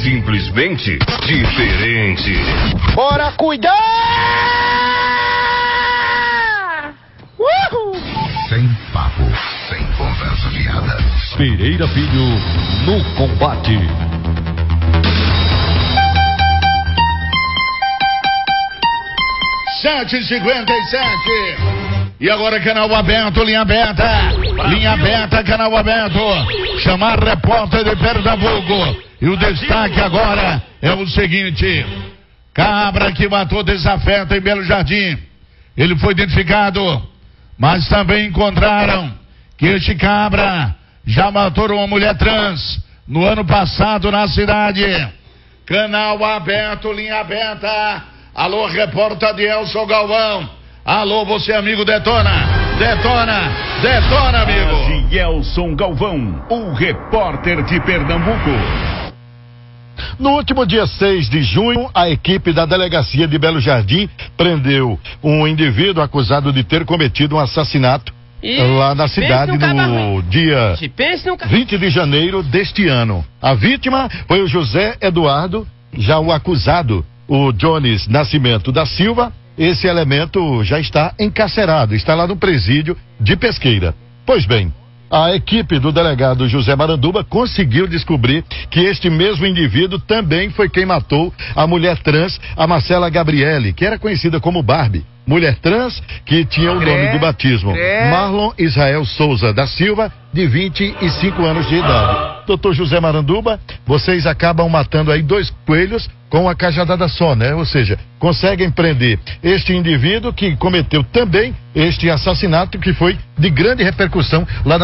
simplesmente diferente. Bora cuidar! Uhul! Sem papo, sem conversa fiada. Pereira Filho no combate. Sete e 57. E agora canal aberto, linha aberta. Linha aberta, canal aberto. Chamar repórter de Pernambuco. E o destaque agora é o seguinte: cabra que matou desafeto em Belo Jardim. Ele foi identificado, mas também encontraram que este cabra já matou uma mulher trans no ano passado na cidade. Canal aberto, linha aberta. Alô, repórter Adielson Galvão. Alô, você amigo, detona, amigo. Adielson Galvão, o repórter de Pernambuco. No último dia 6 de junho, a equipe da delegacia de Belo Jardim prendeu um indivíduo acusado de ter cometido um assassinato lá na cidade no dia 20 de janeiro deste ano. A vítima foi o José Eduardo, já o acusado, o Jones Nascimento da Silva. Esse elemento já está encarcerado, está lá no presídio de Pesqueira. Pois bem, a equipe do delegado José Maranduba conseguiu descobrir que este mesmo indivíduo também foi quem matou a mulher trans, a Marcela Gabriele, que era conhecida como Barbie. Mulher trans que tinha o nome de batismo Marlon Israel Souza da Silva, de 25 anos de idade. Doutor José Maranduba, vocês acabam matando aí 2 coelhos com uma cajadada só, né? Ou seja, conseguem prender este indivíduo que cometeu também este assassinato, que foi de grande repercussão lá na